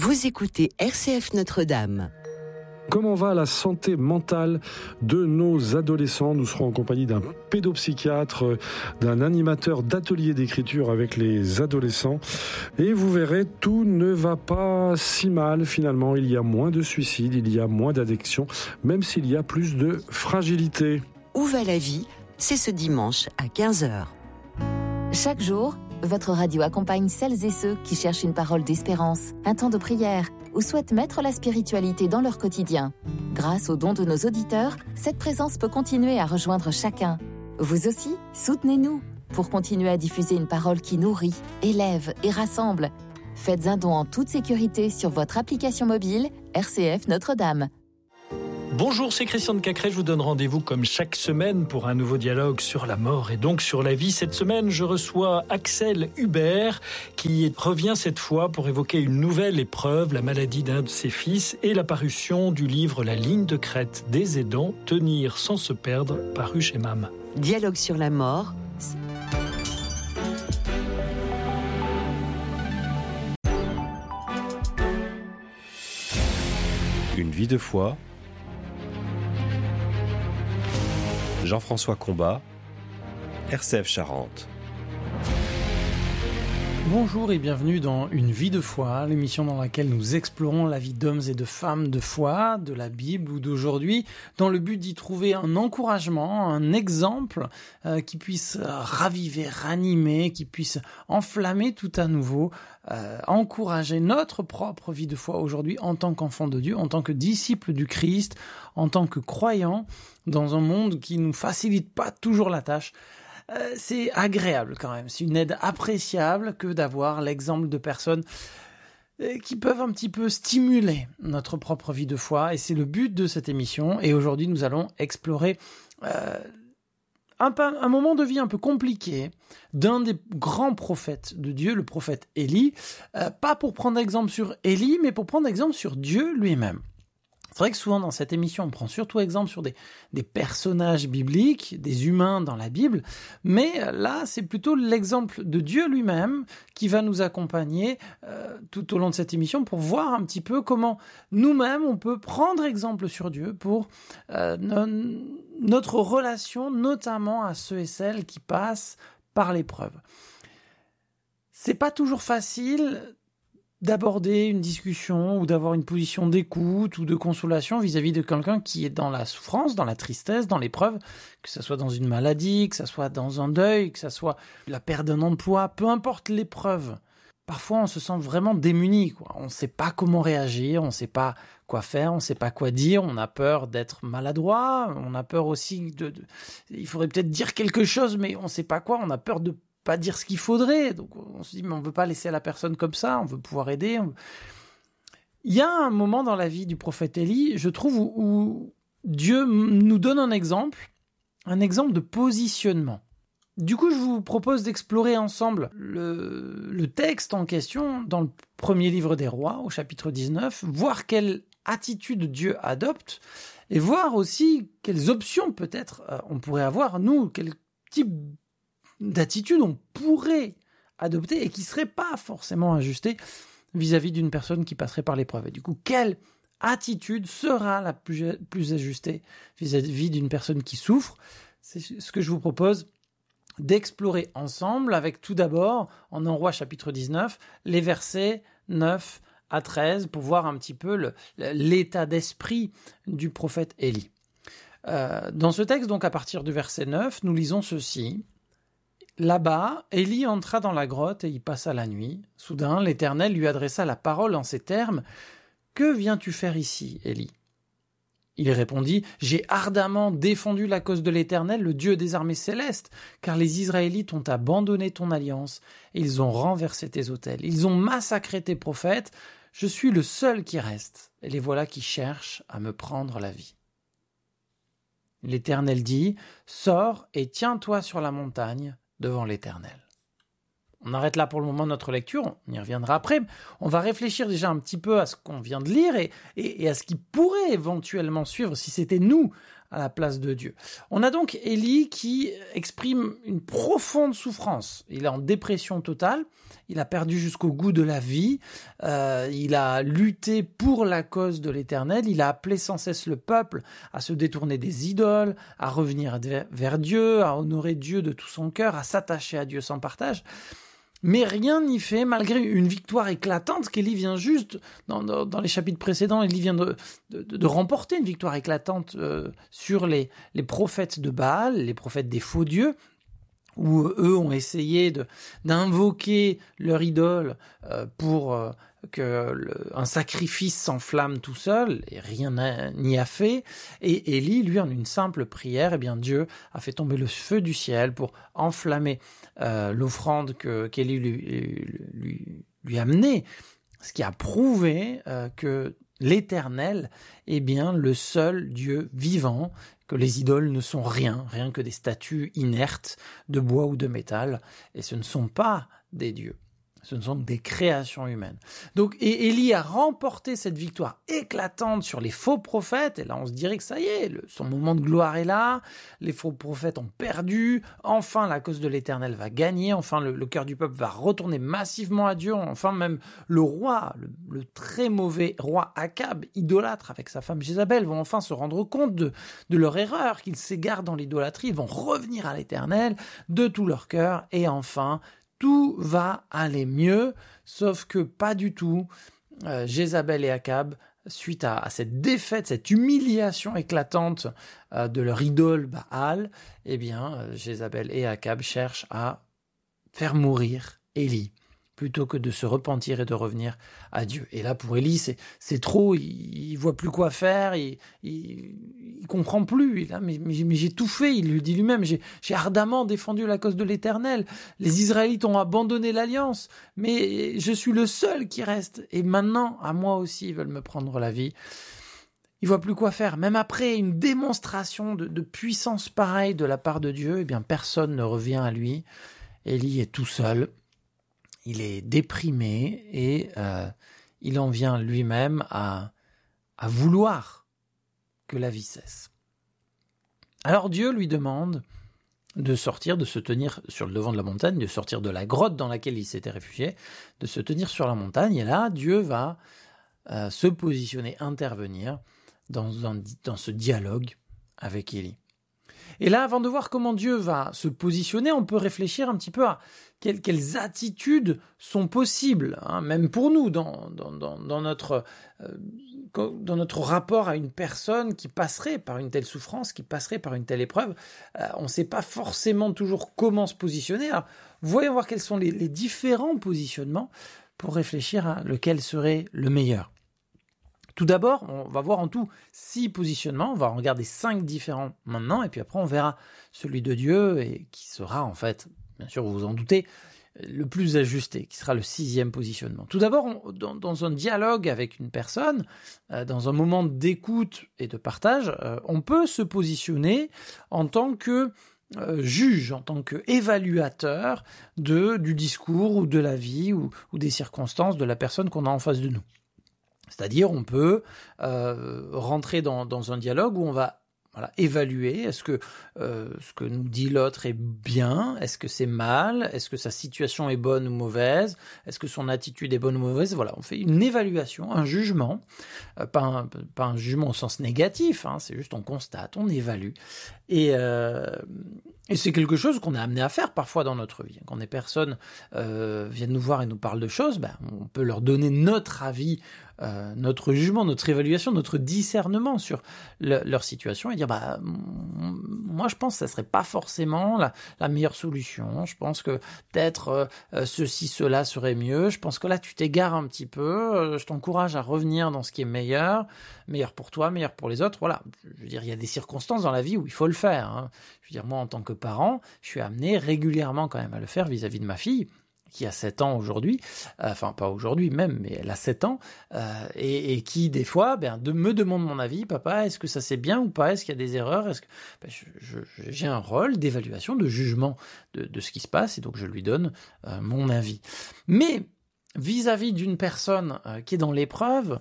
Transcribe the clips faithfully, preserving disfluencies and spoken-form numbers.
Vous écoutez R C F Notre-Dame. Comment va la santé mentale de nos adolescents ? Nous serons en compagnie d'un pédopsychiatre, d'un animateur d'ateliers d'écriture avec les adolescents. Et vous verrez, tout ne va pas si mal finalement. Il y a moins de suicides, il y a moins d'addictions, même s'il y a plus de fragilité. Où va la vie ? C'est ce dimanche à quinze heures. Chaque jour, votre radio accompagne celles et ceux qui cherchent une parole d'espérance, un temps de prière ou souhaitent mettre la spiritualité dans leur quotidien. Grâce aux dons de nos auditeurs, cette présence peut continuer à rejoindre chacun. Vous aussi, soutenez-nous pour continuer à diffuser une parole qui nourrit, élève et rassemble. Faites un don en toute sécurité sur votre application mobile R C F Notre-Dame. Bonjour, c'est Christian de Cacré, je vous donne rendez-vous comme chaque semaine pour un nouveau dialogue sur la mort et donc sur la vie. Cette semaine, je reçois Axel Hubert qui revient cette fois pour évoquer une nouvelle épreuve, la maladie d'un de ses fils et la parution du livre La ligne de crête des aidants, Tenir sans se perdre, paru chez M A M. Dialogue sur la mort. Une vie de foi. Jean-François Combat, R C F Charente. Bonjour et bienvenue dans Une vie de foi, l'émission dans laquelle nous explorons la vie d'hommes et de femmes de foi, de la Bible ou d'aujourd'hui, dans le but d'y trouver un encouragement, un exemple euh, qui puisse raviver, ranimer, qui puisse enflammer tout à nouveau, euh, encourager notre propre vie de foi aujourd'hui en tant qu'enfant de Dieu, en tant que disciple du Christ, en tant que croyant dans un monde qui nous facilite pas toujours la tâche. Euh, c'est agréable quand même, c'est une aide appréciable que d'avoir l'exemple de personnes euh, qui peuvent un petit peu stimuler notre propre vie de foi, et c'est le but de cette émission. Et aujourd'hui nous allons explorer euh, un, un moment de vie un peu compliqué d'un des grands prophètes de Dieu, le prophète Élie, euh, pas pour prendre exemple sur Élie, mais pour prendre exemple sur Dieu lui-même. C'est vrai que souvent dans cette émission, on prend surtout exemple sur des, des personnages bibliques, des humains dans la Bible, mais là, c'est plutôt l'exemple de Dieu lui-même qui va nous accompagner euh, tout au long de cette émission pour voir un petit peu comment nous-mêmes, on peut prendre exemple sur Dieu pour euh, no- notre relation, notamment à ceux et celles qui passent par l'épreuve. C'est pas toujours facile d'aborder une discussion ou d'avoir une position d'écoute ou de consolation vis-à-vis de quelqu'un qui est dans la souffrance, dans la tristesse, dans l'épreuve, que ça soit dans une maladie, que ça soit dans un deuil, que ça soit la perte d'un emploi, peu importe l'épreuve. Parfois, on se sent vraiment démuni, quoi. On ne sait pas comment réagir, on ne sait pas quoi faire, on ne sait pas quoi dire, on a peur d'être maladroit, on a peur aussi de... de... Il faudrait peut-être dire quelque chose, mais on ne sait pas quoi, on a peur de pas dire ce qu'il faudrait, donc on se dit mais on veut pas laisser la personne comme ça, on veut pouvoir aider. On... Il y a un moment dans la vie du prophète Élie, je trouve, où, où Dieu nous donne un exemple, un exemple de positionnement. Du coup, je vous propose d'explorer ensemble le, le texte en question dans le premier livre des Rois, au chapitre dix-neuf, voir quelle attitude Dieu adopte, et voir aussi quelles options peut-être euh, on pourrait avoir, nous, quel type d'attitude on pourrait adopter et qui serait pas forcément ajustée vis-à-vis d'une personne qui passerait par l'épreuve. Et du coup, quelle attitude sera la plus, plus ajustée vis-à-vis d'une personne qui souffre ? C'est ce que je vous propose d'explorer ensemble avec tout d'abord, en un roi chapitre dix-neuf, les versets neuf à treize pour voir un petit peu le, l'état d'esprit du prophète Élie. Euh, dans ce texte, donc à partir du verset neuf, nous lisons ceci. Là-bas, Élie entra dans la grotte et y passa la nuit. Soudain, l'Éternel lui adressa la parole en ces termes. « Que viens-tu faire ici, Élie » Il répondit « J'ai ardemment défendu la cause de l'Éternel, le Dieu des armées célestes, car les Israélites ont abandonné ton alliance et ils ont renversé tes autels. Ils ont massacré tes prophètes. Je suis le seul qui reste, et les voilà qui cherchent à me prendre la vie. » L'Éternel dit « Sors et tiens-toi sur la montagne devant l'Éternel. » On arrête là pour le moment notre lecture, on y reviendra après. On va réfléchir déjà un petit peu à ce qu'on vient de lire et, et, et à ce qui pourrait éventuellement suivre si c'était nous à la place de Dieu. On a donc Élie qui exprime une profonde souffrance. Il est en dépression totale, il a perdu jusqu'au goût de la vie, euh, il a lutté pour la cause de l'Éternel, il a appelé sans cesse le peuple à se détourner des idoles, à revenir vers Dieu, à honorer Dieu de tout son cœur, à s'attacher à Dieu sans partage. Mais rien n'y fait, malgré une victoire éclatante qu'Élie vient juste, dans, dans, dans les chapitres précédents, Élie vient de, de, de remporter une victoire éclatante euh, sur les, les prophètes de Baal, les prophètes des faux dieux, où eux ont essayé de, d'invoquer leur idole euh, pour euh, que le, un sacrifice s'enflamme tout seul, et rien n'y a fait. Et Élie, lui, en une simple prière, eh bien Dieu a fait tomber le feu du ciel pour enflammer euh, l'offrande que, qu'Élie lui, lui, lui amenait, ce qui a prouvé euh, que l'Éternel est bien le seul Dieu vivant, que les idoles ne sont rien, rien que des statues inertes de bois ou de métal, et ce ne sont pas des dieux. Ce ne sont que des créations humaines. Donc, et Élie a remporté cette victoire éclatante sur les faux prophètes. Et là, on se dirait que ça y est, le, son moment de gloire est là. Les faux prophètes ont perdu. Enfin, la cause de l'Éternel va gagner. Enfin, le, le cœur du peuple va retourner massivement à Dieu. Enfin, même le roi, le, le très mauvais roi Akab, idolâtre avec sa femme Jézabel, vont enfin se rendre compte de, de leur erreur, qu'ils s'égarent dans l'idolâtrie. Ils vont revenir à l'Éternel de tout leur cœur. Et enfin, tout va aller mieux, sauf que pas du tout. Euh, Jézabel et Akab, suite à, à cette défaite, cette humiliation éclatante euh, de leur idole Baal, eh bien, euh, Jézabel et Akab cherchent à faire mourir Élie, plutôt que de se repentir et de revenir à Dieu. Et là, pour Élie, c'est, c'est trop, il, il voit plus quoi faire, il, il, il comprend plus. Il a, mais, mais, mais j'ai tout fait, il lui dit lui-même, j'ai, j'ai ardemment défendu la cause de l'Éternel. Les Israélites ont abandonné l'alliance, mais je suis le seul qui reste. Et maintenant, à moi aussi, ils veulent me prendre la vie. Il voit plus quoi faire. Même après une démonstration de, de puissance pareille de la part de Dieu, eh bien, personne ne revient à lui. Élie est tout seul. Il est déprimé et euh, il en vient lui-même à, à vouloir que la vie cesse. Alors Dieu lui demande de sortir, de se tenir sur le devant de la montagne, de sortir de la grotte dans laquelle il s'était réfugié, de se tenir sur la montagne. Et là, Dieu va euh, se positionner, intervenir dans, un, dans ce dialogue avec Élie. Et là, avant de voir comment Dieu va se positionner, on peut réfléchir un petit peu à quelles, quelles attitudes sont possibles, hein, même pour nous, dans, dans, dans, dans, notre, euh, dans notre rapport à une personne qui passerait par une telle souffrance, qui passerait par une telle épreuve. Euh, on ne sait pas forcément toujours comment se positionner. Alors, voyons voir quels sont les, les différents positionnements pour réfléchir à lequel serait le meilleur. Tout d'abord, on va voir en tout six positionnements, on va en regarder cinq différents maintenant, et puis après on verra celui de Dieu, et qui sera en fait, bien sûr vous vous en doutez, le plus ajusté, qui sera le sixième positionnement. Tout d'abord, on, dans, dans un dialogue avec une personne, euh, dans un moment d'écoute et de partage, euh, on peut se positionner en tant que euh, juge, en tant qu'évaluateur de, du discours ou de la vie ou, ou des circonstances de la personne qu'on a en face de nous. C'est-à-dire, on peut euh, rentrer dans, dans un dialogue où on va voilà, évaluer, est-ce que euh, ce que nous dit l'autre est bien, est-ce que c'est mal, est-ce que sa situation est bonne ou mauvaise, est-ce que son attitude est bonne ou mauvaise. Voilà, on fait une évaluation, un jugement, euh, pas, un, pas un jugement au sens négatif, hein, c'est juste on constate, on évalue. Et, euh, et c'est quelque chose qu'on est amené à faire parfois dans notre vie. Quand des personnes euh, viennent nous voir et nous parlent de choses, ben, on peut leur donner notre avis, euh, notre jugement, notre évaluation, notre discernement sur le, leur situation et dire bah, moi je pense que ça serait pas forcément la, la meilleure solution. Je pense que peut-être euh, ceci, cela serait mieux. Je pense que là tu t'égares un petit peu. Euh, je t'encourage à revenir dans ce qui est meilleur, meilleur pour toi, meilleur pour les autres. Voilà, je veux dire, il y a des circonstances dans la vie où il faut le faire. Hein. Je veux dire, moi en tant que parent, je suis amené régulièrement quand même à le faire vis-à-vis de ma fille, qui a sept ans aujourd'hui, euh, enfin pas aujourd'hui même, mais elle a sept ans, euh, et, et qui des fois ben, de, me demande mon avis, papa, est-ce que ça c'est bien ou pas, est-ce qu'il y a des erreurs, est-ce que ben, je, je, j'ai un rôle d'évaluation, de jugement de, de ce qui se passe, et donc je lui donne euh, mon avis. Mais vis-à-vis d'une personne euh, qui est dans l'épreuve,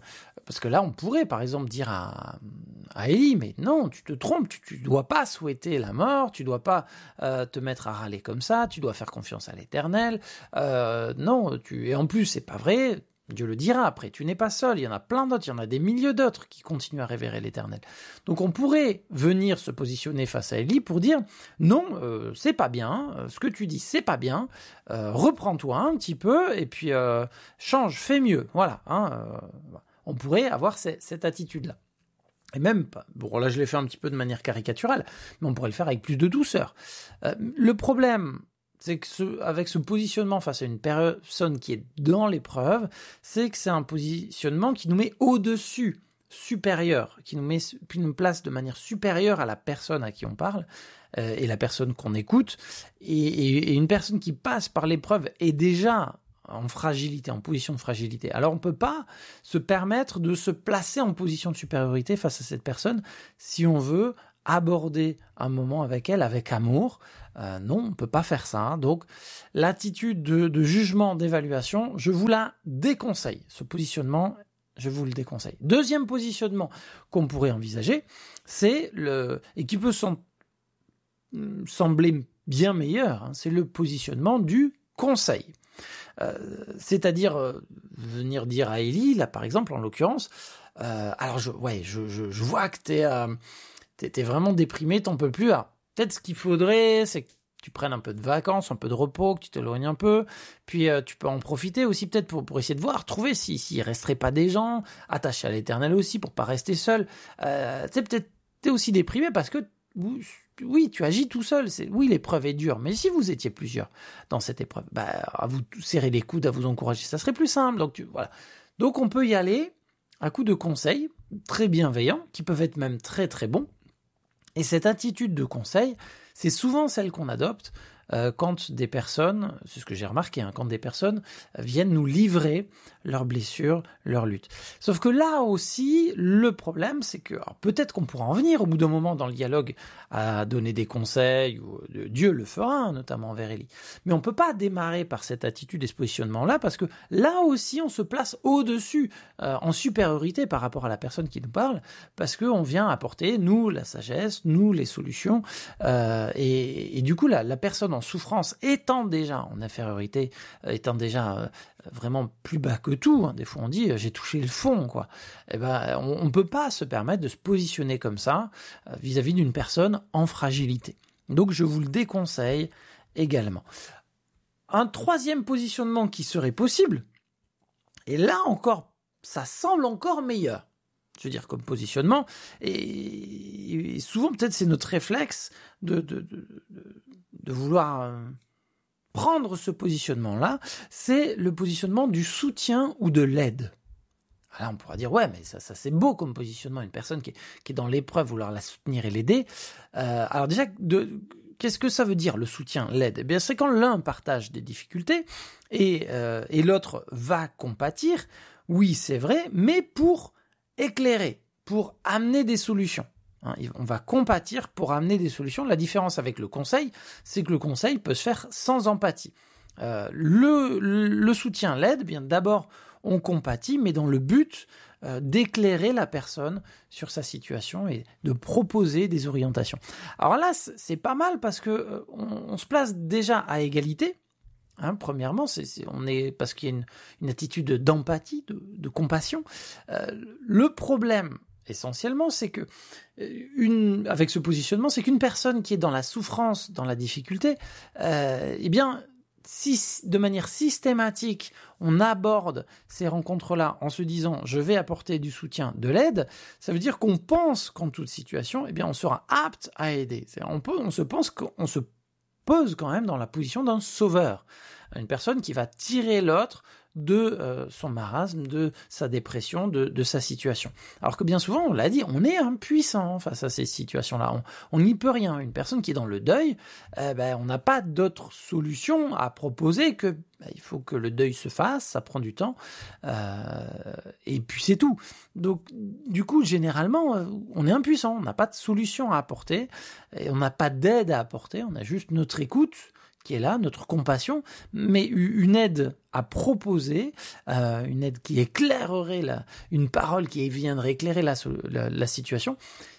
parce que là, on pourrait, par exemple, dire à, à Élie, mais non, tu te trompes, tu ne dois pas souhaiter la mort, tu ne dois pas euh, te mettre à râler comme ça, tu dois faire confiance à l'Éternel. Euh, non, tu... et en plus, c'est pas vrai, Dieu le dira après, tu n'es pas seul, il y en a plein d'autres, il y en a des milliers d'autres qui continuent à révérer l'Éternel. Donc on pourrait venir se positionner face à Élie pour dire, non, euh, c'est pas bien, euh, ce que tu dis, c'est pas bien, euh, reprends-toi un petit peu, et puis euh, change, fais mieux, voilà, hein, euh, on pourrait avoir c- cette attitude-là. Et même, bon là je l'ai fait un petit peu de manière caricaturale, mais on pourrait le faire avec plus de douceur. Euh, le problème, c'est que ce, avec ce positionnement face à une personne qui est dans l'épreuve, c'est que c'est un positionnement qui nous met au-dessus, supérieur, qui nous met, qui nous place de manière supérieure à la personne à qui on parle euh, et la personne qu'on écoute. Et, et, et une personne qui passe par l'épreuve est déjà en fragilité, en position de fragilité. Alors on ne peut pas se permettre de se placer en position de supériorité face à cette personne si on veut aborder un moment avec elle avec amour. Euh, non, on ne peut pas faire ça. Hein. Donc l'attitude de, de jugement, d'évaluation, je vous la déconseille. Ce positionnement, je vous le déconseille. Deuxième positionnement qu'on pourrait envisager, c'est le et qui peut sem- sembler bien meilleur, hein, c'est le positionnement du conseil. Euh, c'est-à-dire euh, venir dire à Élie, là par exemple en l'occurrence, euh, alors je, ouais, je, je, je vois que t'es, euh, t'es, t'es vraiment déprimé, t'en peux plus. Alors, peut-être ce qu'il faudrait, c'est que tu prennes un peu de vacances, un peu de repos, que tu t'éloignes un peu, puis euh, tu peux en profiter aussi peut-être pour, pour essayer de voir, trouver s'il si, si resterait pas des gens, attachés à l'Éternel aussi pour pas rester seul. Euh, tu sais, peut-être t'es aussi déprimé parce que oui, tu agis tout seul. C'est, oui, l'épreuve est dure, mais si vous étiez plusieurs dans cette épreuve, bah, à vous serrer les coudes, à vous encourager, ça serait plus simple. Donc, tu, voilà. Donc, on peut y aller à coup de conseils très bienveillants, qui peuvent être même très très bons. Et cette attitude de conseil, c'est souvent celle qu'on adopte euh, quand des personnes, c'est ce que j'ai remarqué, hein, quand des personnes viennent nous livrer leurs blessures, leurs luttes. Sauf que là aussi, le problème, c'est que alors peut-être qu'on pourra en venir au bout d'un moment dans le dialogue à donner des conseils, ou Dieu le fera, notamment envers Élie. Mais on ne peut pas démarrer par cette attitude et ce positionnement-là, parce que là aussi, on se place au-dessus, euh, en supériorité par rapport à la personne qui nous parle, parce qu'on vient apporter, nous, la sagesse, nous, les solutions, euh, et, et du coup, la, la personne en souffrance, étant déjà en infériorité, étant déjà euh, vraiment plus bas que tout, hein, des fois on dit euh, j'ai touché le fond, quoi. Eh ben, on ne peut pas se permettre de se positionner comme ça euh, vis-à-vis d'une personne en fragilité. Donc je vous le déconseille également. Un troisième positionnement qui serait possible, et là encore, ça semble encore meilleur, je veux dire comme positionnement, et, et souvent peut-être c'est notre réflexe de, de, de, de, de vouloir euh, prendre ce positionnement-là, c'est le positionnement du soutien ou de l'aide. Là, on pourra dire, ouais, mais ça, ça c'est beau comme positionnement, une personne qui est, qui est dans l'épreuve, vouloir la soutenir et l'aider. Euh, alors déjà, de, qu'est-ce que ça veut dire le soutien, l'aide ? Eh bien, c'est quand l'un partage des difficultés et, euh, et l'autre va compatir, oui, c'est vrai, mais pour éclairer, pour amener des solutions. Hein, on va compatir pour amener des solutions. La différence avec le conseil, c'est que le conseil peut se faire sans empathie. Euh, le, le soutien, l'aide, bien d'abord, on compatit, mais dans le but euh, d'éclairer la personne sur sa situation et de proposer des orientations. Alors là, c'est pas mal parce que euh, on, on se place déjà à égalité. Hein, premièrement, c'est, c'est, on est parce qu'il y a une, une attitude d'empathie, de, de compassion. Euh, le problème, essentiellement, c'est que une, avec ce positionnement, c'est qu'une personne qui est dans la souffrance, dans la difficulté, euh, eh bien, si de manière systématique, on aborde ces rencontres-là en se disant « je vais apporter du soutien, de l'aide », ça veut dire qu'on pense qu'en toute situation, eh bien, on sera apte à aider. On, peut, on se pense qu'on se pose quand même dans la position d'un sauveur, une personne qui va tirer l'autre de euh, son marasme, de sa dépression, de, de sa situation. Alors que bien souvent, on l'a dit, on est impuissant face à ces situations-là. On n'y peut rien. Une personne qui est dans le deuil, eh ben, on n'a pas d'autre solution à proposer que ben, il faut que le deuil se fasse, ça prend du temps, euh, et puis c'est tout. Donc, du coup, généralement, on est impuissant. On n'a pas de solution à apporter, et on n'a pas d'aide à apporter. On a juste notre écoute qui est là, notre compassion, mais une aide à proposer, euh, une aide qui éclairerait, la, une parole qui viendrait éclairer la, la, la situation,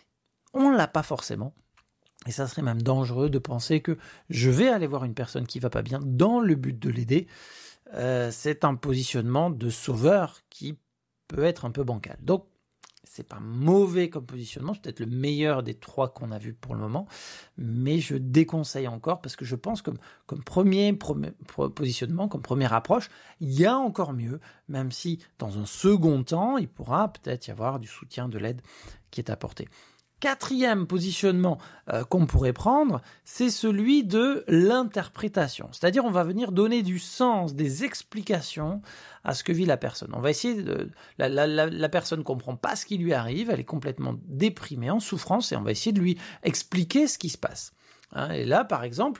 on ne l'a pas forcément. Et ça serait même dangereux de penser que je vais aller voir une personne qui ne va pas bien dans le but de l'aider. Euh, c'est un positionnement de sauveur qui peut être un peu bancal. Donc, c'est pas mauvais comme positionnement, c'est peut-être le meilleur des trois qu'on a vu pour le moment, mais je déconseille encore parce que je pense que comme, comme premier, premier positionnement, comme première approche, il y a encore mieux, même si dans un second temps, il pourra peut-être y avoir du soutien, de l'aide qui est apportée. Quatrième positionnement euh, qu'on pourrait prendre, c'est celui de l'interprétation. C'est-à-dire, on va venir donner du sens, des explications à ce que vit la personne. On va essayer de... La, la, la, la personne ne comprend pas ce qui lui arrive, elle est complètement déprimée, en souffrance, et on va essayer de lui expliquer ce qui se passe. Hein, et là, par exemple,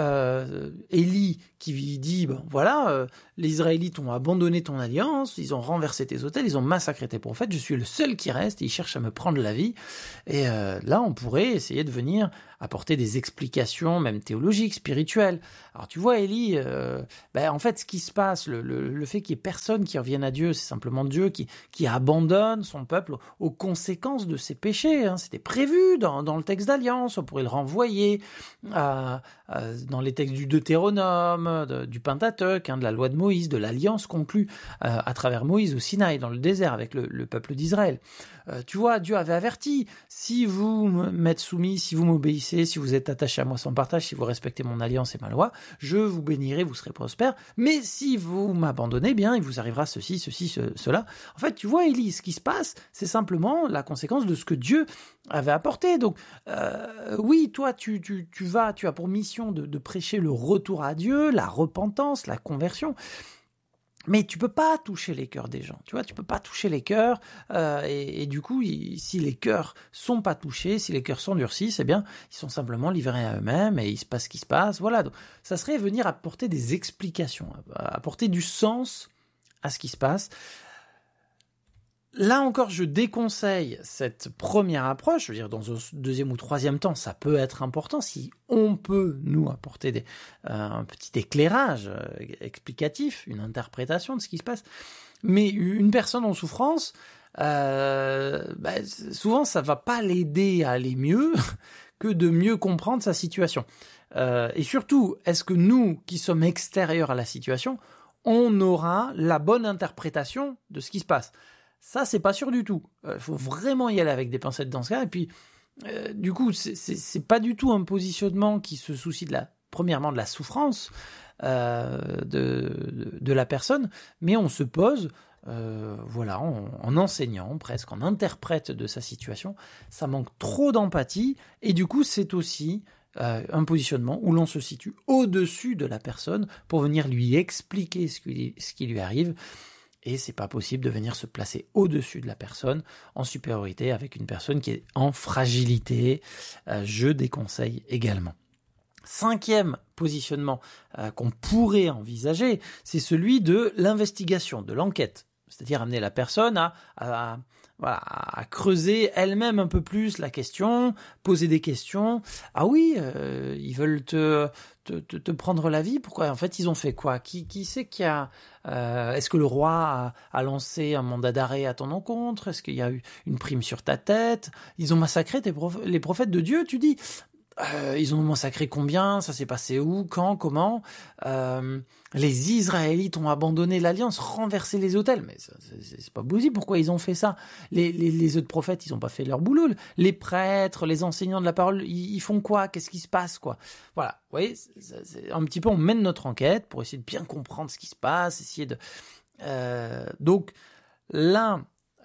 euh, Élie qui dit, ben, voilà, euh, les Israélites ont abandonné ton alliance, ils ont renversé tes autels, ils ont massacré tes prophètes, je suis le seul qui reste, et ils cherchent à me prendre la vie. Et euh, là, on pourrait essayer de venir apporter des explications, même théologiques, spirituelles. Alors tu vois, Élie, euh, ben, en fait, ce qui se passe, le, le, le fait qu'il n'y ait personne qui revienne à Dieu, c'est simplement Dieu qui, qui abandonne son peuple aux, aux conséquences de ses péchés. Hein. C'était prévu dans, dans le texte d'Alliance, on pourrait le renvoyer à, à, dans les textes du Deutéronome, de, du Pentateuque, hein, de la loi de Moïse, de l'Alliance conclue euh, à travers Moïse au Sinaï, dans le désert, avec le, le peuple d'Israël. Euh, tu vois, Dieu avait averti, si vous m'êtes soumis, si vous m'obéissez, si vous êtes attaché à moi sans partage, si vous respectez mon alliance et ma loi, je vous bénirai, vous serez prospères. Mais si vous m'abandonnez, bien, il vous arrivera ceci, ceci, ce, cela. En fait, tu vois, Élie, ce qui se passe, c'est simplement la conséquence de ce que Dieu avait apporté. Donc, euh, oui, toi, tu, tu, tu vas, tu as pour mission de, de prêcher le retour à Dieu, la repentance, la conversion. Mais tu peux pas toucher les cœurs des gens, tu vois, tu peux pas toucher les cœurs, euh, et, et du coup, il, si les cœurs sont pas touchés, si les cœurs s'endurcissent, eh bien, ils sont simplement livrés à eux-mêmes et il se passe ce qui se passe, voilà. Donc, ça serait venir apporter des explications, apporter du sens à ce qui se passe. Là encore, je déconseille cette première approche. Je veux dire, dans un deuxième ou troisième temps, ça peut être important si on peut nous apporter des, euh, un petit éclairage euh, explicatif, une interprétation de ce qui se passe. Mais une personne en souffrance, euh, bah, souvent, ça va pas l'aider à aller mieux que de mieux comprendre sa situation. Euh, et surtout, est-ce que nous, qui sommes extérieurs à la situation, on aura la bonne interprétation de ce qui se passe ? Ça, c'est pas sûr du tout. Il euh, faut vraiment y aller avec des pincettes dans ce cas. Et puis, euh, du coup, c'est, c'est, c'est pas du tout un positionnement qui se soucie de la, premièrement, de la souffrance euh, de, de, de la personne, mais on se pose, euh, voilà, en, en enseignant presque, en interprète de sa situation. Ça manque trop d'empathie. Et du coup, c'est aussi euh, un positionnement où l'on se situe au-dessus de la personne pour venir lui expliquer ce qui, ce qui lui arrive. Et c'est pas possible de venir se placer au-dessus de la personne en supériorité avec une personne qui est en fragilité. Euh, je déconseille également. Cinquième positionnement euh, qu'on pourrait envisager, c'est celui de l'investigation, de l'enquête. C'est-à-dire amener la personne à, à, voilà, à creuser elle-même un peu plus la question, poser des questions. Ah oui, euh, ils veulent te, te, te, te prendre la vie. Pourquoi ? En fait, ils ont fait quoi ? Qui, qui c'est qui a... Euh, est-ce que le roi a, a lancé un mandat d'arrêt à ton encontre ? Est-ce qu'il y a eu une prime sur ta tête ? Ils ont massacré tes prophètes, les prophètes de Dieu, tu dis ? Euh, ils ont massacré combien ? Ça s'est passé où ? Quand ? Comment ? euh, Les Israélites ont abandonné l'alliance, renversé les autels. Mais ça, c'est, c'est pas possible. Pourquoi ils ont fait ça ? Les, les, les autres prophètes, ils ont pas fait leur boulot. Les prêtres, les enseignants de la parole, ils, ils font quoi ? Qu'est-ce qui se passe, quoi ? Voilà. Vous voyez, c'est, c'est un petit peu, on mène notre enquête pour essayer de bien comprendre ce qui se passe, essayer de. Euh, donc là.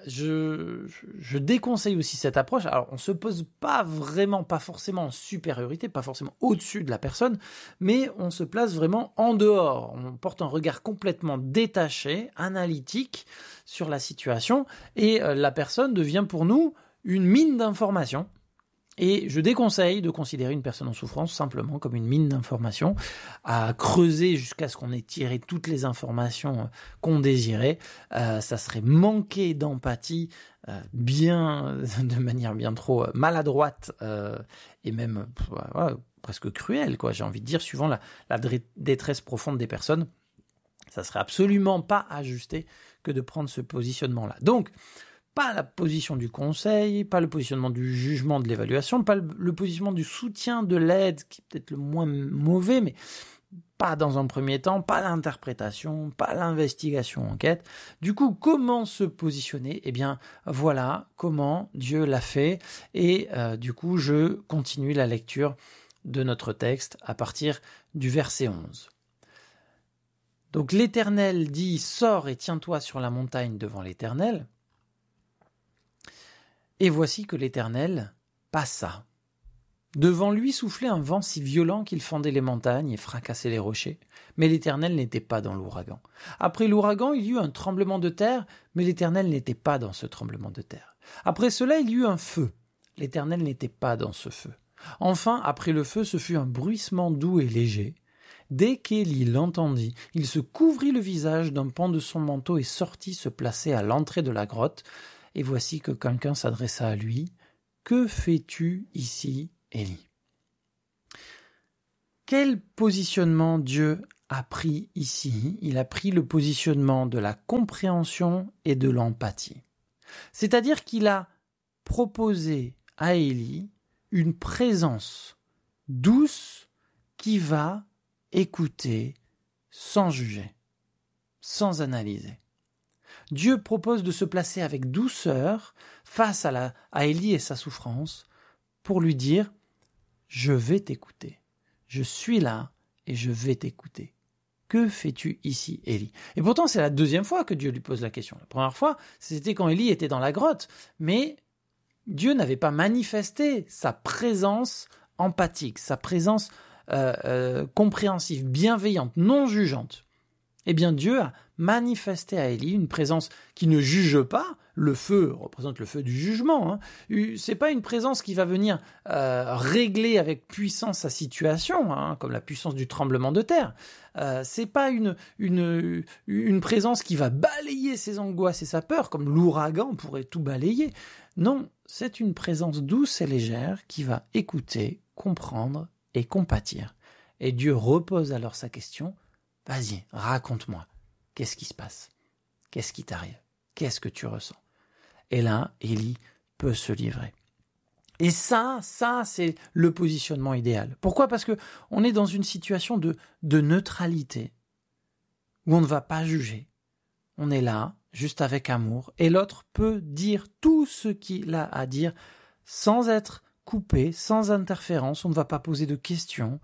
Je, je déconseille aussi cette approche. Alors, on se pose pas vraiment, pas forcément en supériorité, pas forcément au-dessus de la personne, mais on se place vraiment en dehors. On porte un regard complètement détaché, analytique sur la situation, et euh, la personne devient pour nous une mine d'informations. Et je déconseille de considérer une personne en souffrance simplement comme une mine d'informations, à creuser jusqu'à ce qu'on ait tiré toutes les informations qu'on désirait. Euh, ça serait manquer d'empathie, euh, bien, de manière bien trop maladroite euh, et même voilà, presque cruelle, quoi. J'ai envie de dire, suivant la, la détresse profonde des personnes, ça serait absolument pas ajusté que de prendre ce positionnement-là. Donc, pas la position du conseil, pas le positionnement du jugement, de l'évaluation, pas le, le positionnement du soutien, de l'aide, qui est peut-être le moins mauvais, mais pas dans un premier temps, pas l'interprétation, pas l'investigation, enquête. Du coup, comment se positionner ? Eh bien, voilà comment Dieu l'a fait. Et euh, du coup, je continue la lecture de notre texte à partir du verset onze. Donc, l'Éternel dit « Sors et tiens-toi sur la montagne devant l'Éternel ». Et voici que l'Éternel passa. Devant lui soufflait un vent si violent qu'il fendait les montagnes et fracassait les rochers. Mais l'Éternel n'était pas dans l'ouragan. Après l'ouragan, il y eut un tremblement de terre, mais l'Éternel n'était pas dans ce tremblement de terre. Après cela, il y eut un feu. L'Éternel n'était pas dans ce feu. Enfin, après le feu, ce fut un bruissement doux et léger. Dès qu'Élie l'entendit, il se couvrit le visage d'un pan de son manteau et sortit se placer à l'entrée de la grotte. Et voici que quelqu'un s'adressa à lui. « Que fais-tu ici, Élie ?» Quel positionnement Dieu a pris ici ? Il a pris le positionnement de la compréhension et de l'empathie. C'est-à-dire qu'il a proposé à Élie une présence douce qui va écouter sans juger, sans analyser. Dieu propose de se placer avec douceur face à, la, à Élie et sa souffrance pour lui dire « Je vais t'écouter, je suis là et je vais t'écouter. Que fais-tu ici, Élie ?» Et pourtant, c'est la deuxième fois que Dieu lui pose la question. La première fois, c'était quand Élie était dans la grotte, mais Dieu n'avait pas manifesté sa présence empathique, sa présence euh, euh, compréhensive, bienveillante, non jugeante. Eh bien, Dieu a manifesté à Élie une présence qui ne juge pas. Le feu représente le feu du jugement. Hein. C'est pas une présence qui va venir euh, régler avec puissance sa situation, hein, comme la puissance du tremblement de terre. Euh, c'est pas une, une, une présence qui va balayer ses angoisses et sa peur, comme l'ouragan pourrait tout balayer. Non, c'est une présence douce et légère qui va écouter, comprendre et compatir. Et Dieu repose alors sa question. Vas-y, raconte-moi. Qu'est-ce qui se passe ? Qu'est-ce qui t'arrive ? Qu'est-ce que tu ressens ? Et là, Élie peut se livrer. Et ça, ça, c'est le positionnement idéal. Pourquoi ? Parce que on est dans une situation de, de neutralité, où on ne va pas juger. On est là, juste avec amour, et l'autre peut dire tout ce qu'il a à dire, sans être coupé, sans interférence. On ne va pas poser de questions.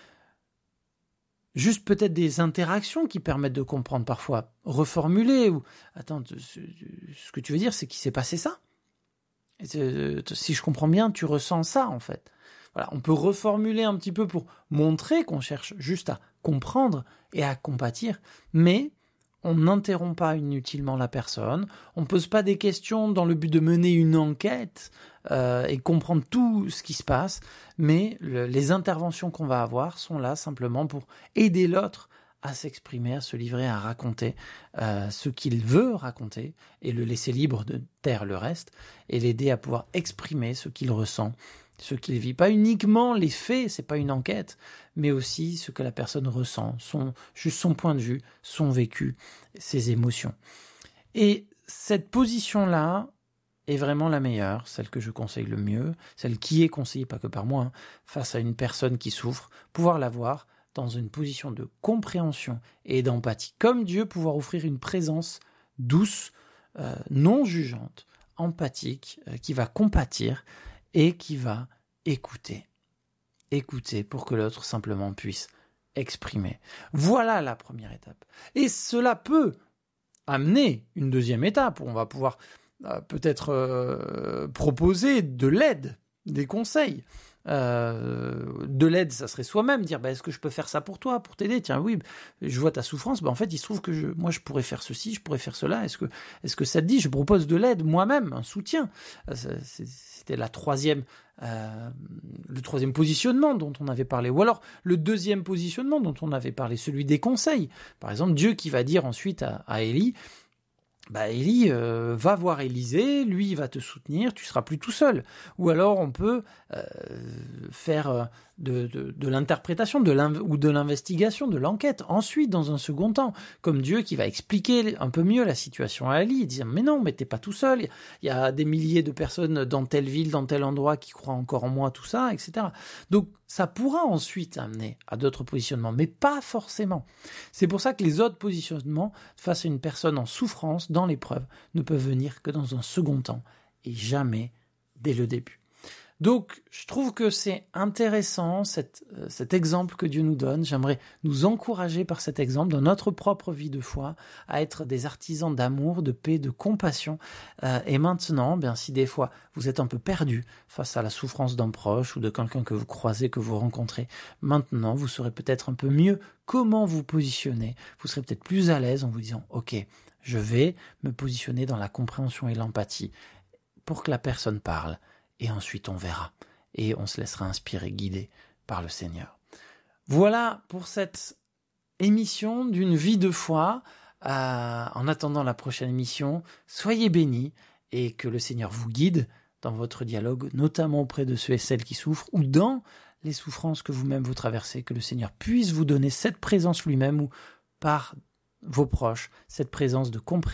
Juste peut-être des interactions qui permettent de comprendre parfois, reformuler ou attends, ce que tu veux dire, c'est qu'il s'est passé ça. Si je comprends bien, tu ressens ça en fait. Voilà, on peut reformuler un petit peu pour montrer qu'on cherche juste à comprendre et à compatir, mais on n'interrompt pas inutilement la personne, on ne pose pas des questions dans le but de mener une enquête euh, et comprendre tout ce qui se passe, mais le, les interventions qu'on va avoir sont là simplement pour aider l'autre à s'exprimer, à se livrer, à raconter euh, ce qu'il veut raconter et le laisser libre de taire le reste et l'aider à pouvoir exprimer ce qu'il ressent, ce qu'il vit. Pas uniquement les faits, c'est pas une enquête, mais aussi ce que la personne ressent, son, juste son point de vue, son vécu, ses émotions. Et cette position-là est vraiment la meilleure, celle que je conseille le mieux, celle qui est conseillée, pas que par moi, hein, face à une personne qui souffre, pouvoir l'avoir dans une position de compréhension et d'empathie. Comme Dieu, pouvoir offrir une présence douce, euh, non jugeante, empathique, euh, qui va compatir et qui va écouter. Écouter pour que l'autre simplement puisse exprimer. Voilà la première étape. Et cela peut amener une deuxième étape où on va pouvoir euh, peut-être euh, proposer de l'aide, des conseils. Euh, de l'aide, ça serait soi-même, dire bah, est-ce que je peux faire ça pour toi, pour t'aider? Tiens, oui, je vois ta souffrance, bah, en fait, il se trouve que je, moi, je pourrais faire ceci, je pourrais faire cela. Est-ce que, est-ce que ça te dit? Je propose de l'aide moi-même, un soutien. C'était la troisième, euh, le troisième positionnement dont on avait parlé. Ou alors le deuxième positionnement dont on avait parlé, celui des conseils. Par exemple, Dieu qui va dire ensuite à, à Élie, bah Élie euh, va voir Élisée, lui il va te soutenir, tu seras plus tout seul. Ou alors on peut euh, faire de, de, de l'interprétation de l'in- ou de l'investigation, de l'enquête. Ensuite, dans un second temps, comme Dieu qui va expliquer un peu mieux la situation à Élie, dire mais non, mais t'es pas tout seul. Il y a des milliers de personnes dans telle ville, dans tel endroit qui croient encore en moi, tout ça, et cetera. Donc ça pourra ensuite amener à d'autres positionnements, mais pas forcément. C'est pour ça que les autres positionnements face à une personne en souffrance, dans l'épreuve, ne peuvent venir que dans un second temps et jamais dès le début. Donc, je trouve que c'est intéressant cette, euh, cet exemple que Dieu nous donne. J'aimerais nous encourager par cet exemple dans notre propre vie de foi à être des artisans d'amour, de paix, de compassion. Euh, et maintenant, bien si des fois vous êtes un peu perdu face à la souffrance d'un proche ou de quelqu'un que vous croisez, que vous rencontrez, maintenant vous saurez peut-être un peu mieux comment vous positionner. Vous serez peut-être plus à l'aise en vous disant « Ok, je vais me positionner dans la compréhension et l'empathie pour que la personne parle. » Et ensuite, on verra. Et on se laissera inspirer, guider par le Seigneur. Voilà pour cette émission d'une vie de foi. Euh, en attendant la prochaine émission, soyez bénis et que le Seigneur vous guide dans votre dialogue, notamment auprès de ceux et celles qui souffrent ou dans les souffrances que vous-même vous traversez. Que le Seigneur puisse vous donner cette présence lui-même ou par vos proches, cette présence de compréhension